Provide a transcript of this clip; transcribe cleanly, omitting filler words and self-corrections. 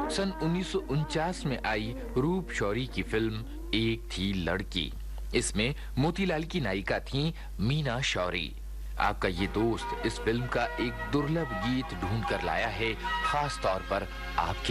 सन 1949 में आई रूप शौरी की फिल्म एक थी लड़की। इसमें मोतीलाल की नायिका थी मीना शौरी। आपका ये दोस्त इस फिल्म का एक दुर्लभ गीत ढूंढ कर लाया है, खास तौर पर आपके